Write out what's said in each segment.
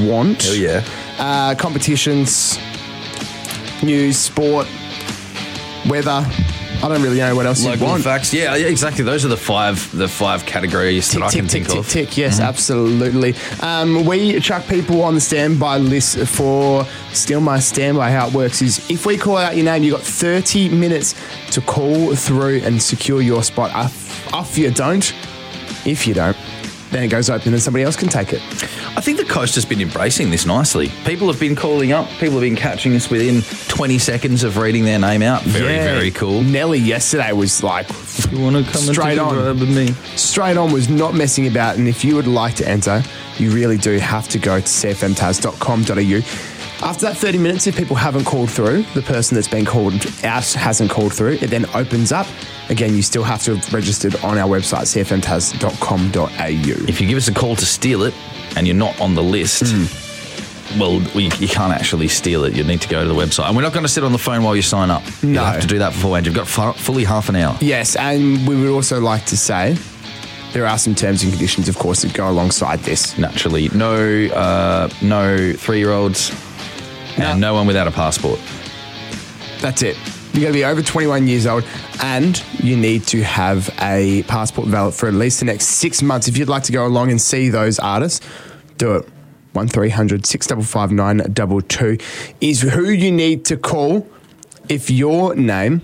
want. Hell yeah. Competitions, news, sport, weather. I don't really know what else you Local want. facts. Yeah, exactly. Those are the five categories that I can think of. Tick. Yes, absolutely. We chuck people on the standby list for Steal My Standby. How it works is if we call out your name, you've got 30 minutes to call through and secure your spot. If you don't, then it goes open and somebody else can take it. I think the coast has been embracing this nicely. People have been calling up. People have been catching us within 20 seconds of reading their name out. Very cool. Nelly yesterday was like, You want to come straight and take a on drive with me? Straight on, was not messing about. And if you would like to enter, you really do have to go to cfmtaz.com.au. After that 30 minutes, if people haven't called through, the person that's been called out hasn't called through, it then opens up. Again, you still have to have registered on our website, cfmtaz.com.au. If you give us a call to steal it and you're not on the list, well, you can't actually steal it. You need to go to the website. And we're not going to sit on the phone while you sign up. No. You'll have to do that beforehand. You've got fully half an hour. Yes, and we would also like to say there are some terms and conditions, of course, that go alongside this. Naturally. No 3-year-olds and no one without a passport. That's it. You've got to be over 21 years old and you need to have a passport valid for at least the next 6 months. If you'd like to go along and see those artists, do it. 1300 655 922 is who you need to call if your name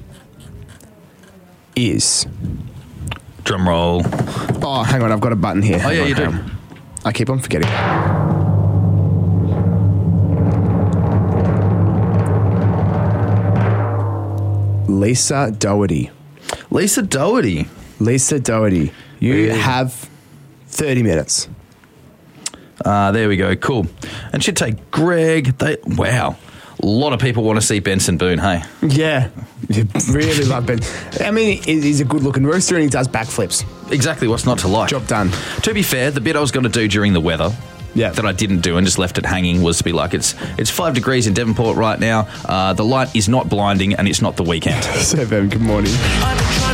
is... Drum roll. Oh, hang on, I've got a button here. Oh, yeah, you do. I keep on forgetting. Lisa Doherty. Lisa Doherty. Lisa Doherty. You have 30 minutes. There we go. Cool. And she'd take Greg. Wow. A lot of people want to see Benson Boone, hey? Yeah. You really love Ben. I mean, he's a good-looking rooster and he does backflips. Exactly. What's not to like? Job done. To be fair, the bit I was going to do during the weather that I didn't do and just left it hanging was to be like, it's 5 degrees in Devonport right now. The light is not blinding and it's not the weekend. So, good morning.